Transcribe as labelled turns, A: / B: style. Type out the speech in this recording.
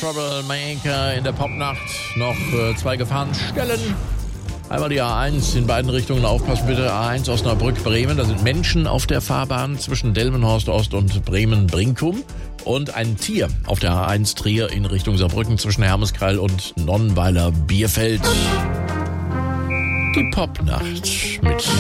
A: Troublemaker in der Popnacht. Noch 2 Gefahrenstellen. Einmal die A1 in beiden Richtungen. Aufpassen bitte. A1 Osnabrück-Bremen. Da sind Menschen auf der Fahrbahn zwischen Delmenhorst Ost und Bremen-Brinkum. Und ein Tier auf der A1 Trier in Richtung Saarbrücken zwischen Hermeskeil und Nonnenweiler-Bierfeld. Die Popnacht mit